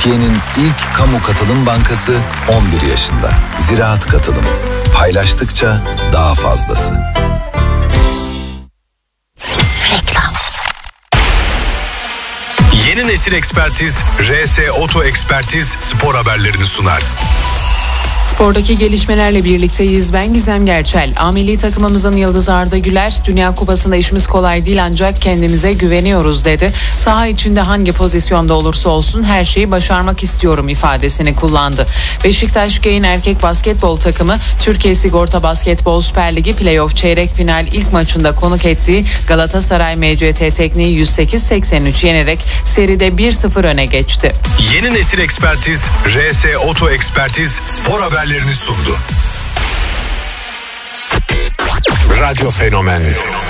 Türkiye'nin ilk kamu katılım bankası 11 yaşında. Ziraat Katılım. Paylaştıkça daha fazlası. Reklam. Yeni nesil ekspertiz, RS Oto Ekspertiz spor haberlerini sunar. Spordaki gelişmelerle birlikteyiz. Ben Gizem Gerçel. A milli takımımızın yıldızı Arda Güler, Dünya Kupası'nda işimiz kolay değil ancak kendimize güveniyoruz dedi. Saha içinde hangi pozisyonda olursa olsun her şeyi başarmak istiyorum ifadesini kullandı. Beşiktaş Genç erkek basketbol takımı Türkiye Sigorta Basketbol Süper Ligi Playoff çeyrek final ilk maçında konuk ettiği Galatasaray MCT Tekniği 108-83 yenerek seride 1-0 öne geçti. Yeni nesil ekspertiz, RS Oto Ekspertiz spor haberlerini sundu. Radyo Fenomen.